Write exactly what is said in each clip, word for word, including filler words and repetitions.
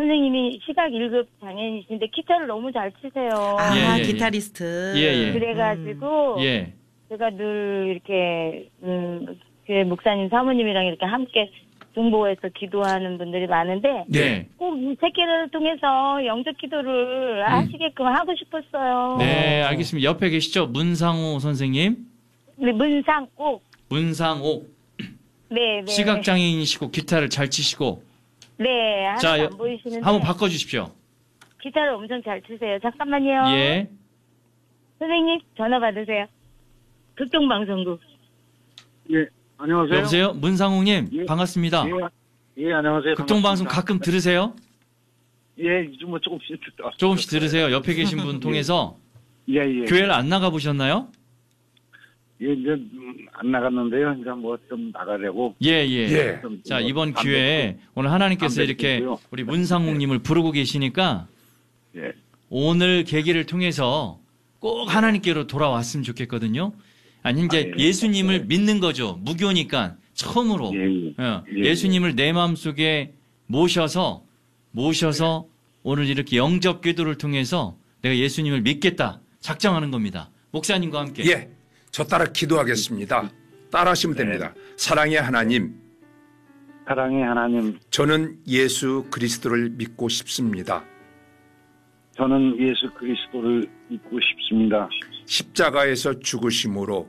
선생님이 시각 일 급 장애인이신데 기타를 너무 잘 치세요. 아, 예, 예, 기타리스트. 예, 예. 그래가지고 예. 제가 늘 이렇게 음, 교회 목사님 사모님이랑 이렇게 함께 중보해서 기도하는 분들이 많은데 네. 꼭 이 새끼를 통해서 영적 기도를 음. 하시게끔 하고 싶었어요. 네, 알겠습니다. 옆에 계시죠? 문상호 선생님. 네, 문상 꼭. 문상호. 네, 네. 시각장애인이시고 기타를 잘 치시고. 네, 하나도 자, 안 여- 보이시는데 한번 바꿔주십시오. 기타를 엄청 잘 치세요. 잠깐만요. 예. 선생님 전화 받으세요. 극동방송국. 예, 안녕하세요. 여보세요? 문상호님, 예. 반갑습니다. 예, 예, 안녕하세요. 극동방송 반갑습니다. 가끔 들으세요? 예, 좀 뭐 조금씩 듣다. 조금씩 들으세요. 옆에 계신 분 통해서. 예, 예. 교회를 안 나가보셨나요? 예, 이제 음, 안 나갔는데요. 이제 뭐 좀 나가려고. 예, 예. 예. 좀 자, 뭐 이번 담배 기회에 오늘 하나님께서 담배 이렇게 피우고요. 우리 문상호님을 부르고 계시니까 예. 오늘 계기를 통해서 꼭 하나님께로 돌아왔으면 좋겠거든요. 아니, 이제 아, 예. 예수님을 믿는 거죠. 무교니까 처음으로. 예, 예. 어, 예, 예수님을 내 마음속에 모셔서 모셔서 오늘 이렇게 영접 기도를 통해서 내가 예수님을 믿겠다 작정하는 겁니다. 목사님과 함께. 예, 저 따라 기도하겠습니다. 따라하시면 됩니다. 사랑의 하나님, 사랑의 하나님, 저는 예수 그리스도를 믿고 싶습니다. 저는 예수 그리스도를 믿고 싶습니다. 십자가에서 죽으심으로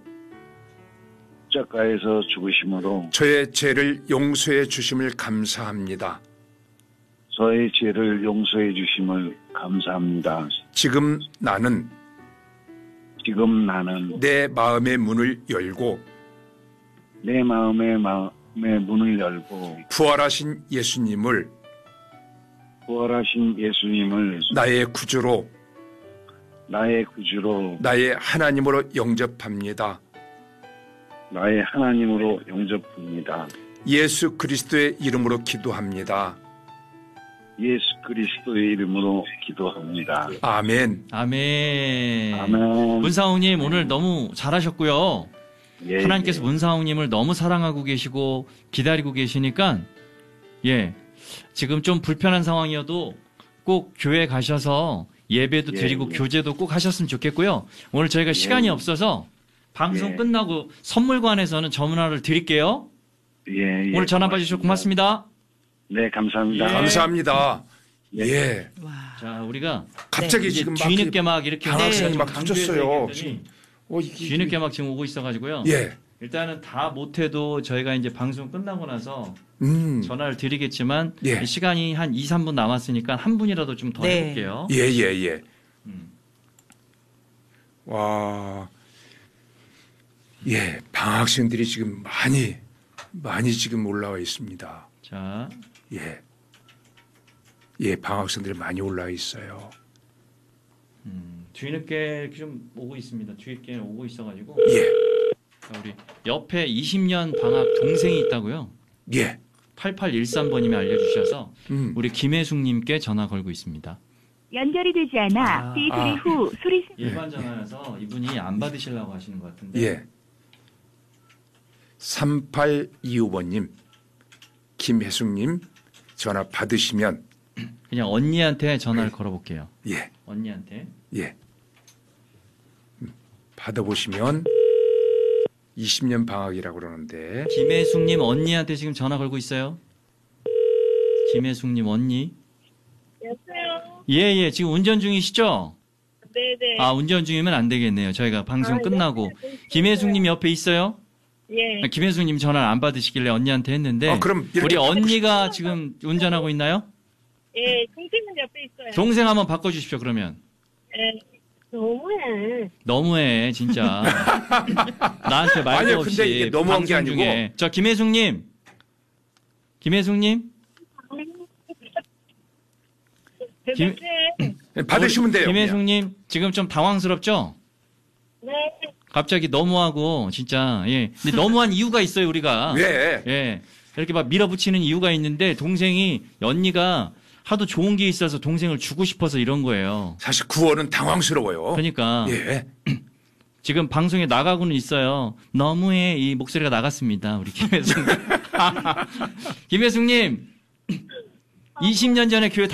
십자가에서 죽으심으로 저의 죄를 용서해 주심을 감사합니다. 저의 죄를 용서해 주심을 감사합니다. 지금 나는 지금 나는 내 마음의 문을 열고 내 마음의 마음의 문을 열고 부활하신 예수님을 부활하신 예수님을 나의 구주로 나의 구주로 나의 하나님으로 영접합니다. 나의 하나님으로 영접합니다. 예수 그리스도의 이름으로 기도합니다. 예수 그리스도의 이름으로 기도합니다. 아멘. 아멘. 아멘. 문상호님 오늘 너무 잘하셨고요. 예, 하나님께서 예. 문상호님을 너무 사랑하고 계시고 기다리고 계시니까 예 지금 좀 불편한 상황이어도 꼭 교회 가셔서 예배도 예, 드리고 예. 교제도 꼭 하셨으면 좋겠고요. 오늘 저희가 시간이 예. 없어서 방송 예. 끝나고 선물관에서는 전화를 드릴게요. 예, 예. 오늘 전화 받으셔서 고맙습니다. 네, 감사합니다. 예. 감사합니다. 예. 와. 자 우리가 갑자기 이제 지금 막 뒤늦게 막 이렇게 방학생이 네, 막 강조해서 터졌어요. 얘기했더니 지금. 어, 이게- 뒤늦게 막 지금 오고 있어가지고요. 예. 일단은 다 못해도 저희가 이제 방송 끝나고 나서 음. 전화를 드리겠지만 예. 시간이 한 이, 삼 분 남았으니까 한 분이라도 좀 더 네. 해볼게요. 예, 예, 예. 음. 와. 예, 방학생들이 지금 많이 많이 지금 올라와 있습니다. 자, 예. 예, 방학생들이 많이 올라와 있어요. 음, 뒤늦게 이렇게 좀 오고 있습니다. 뒤늦게 오고 있어가지고 예. 자, 우리 옆에 이십 년 방학 동생이 있다고요. 예. 팔팔일삼 번님이 알려주셔서 음. 우리 김혜숙님께 전화 걸고 있습니다. 연결이 되지 않아 아, 삐 소리 아. 후 소리 일반 전화여서 이분이 안 받으시려고 하시는 것 같은데. 예. 삼팔이오 번님, 김혜숙님 전화 받으시면 그냥 언니한테 전화를 네. 걸어볼게요. 예, 언니한테. 예. 음, 받아보시면 이십 년 방학이라고 그러는데 김혜숙님 언니한테 지금 전화 걸고 있어요. 김혜숙님 언니. 여보세요. 예예 지금 운전 중이시죠? 네네. 아 운전 중이면 안 되겠네요. 저희가 방송 아, 끝나고 네. 김혜숙님 옆에 있어요? 예. 김혜숙님 전화를 안 받으시길래 언니한테 했는데 아, 그럼 이렇게 우리 언니가 지금 운전하고 있나요? 예, 동생은 옆에 있어요. 동생 한번 바꿔주십시오. 그러면 예. 너무해. 너무해 진짜 나한테 말도 아니요, 없이 근데 이게 너무한 게 방송 중에. 아니고. 저 김혜숙님 김혜숙님 김- 대표님. 받으시면 돼요. 그냥. 김혜숙님 지금 좀 당황스럽죠? 네. 갑자기 너무하고 진짜 예. 근데 너무한 이유가 있어요 우리가. 예. 예. 이렇게 막 밀어붙이는 이유가 있는데 동생이 언니가 하도 좋은 게 있어서 동생을 주고 싶어서 이런 거예요. 사실 구원은 당황스러워요. 그러니까 예. 지금 방송에 나가고는 있어요. 너무해 이 목소리가 나갔습니다. 우리 김혜숙님. 김혜숙님 이십 년 전에 교회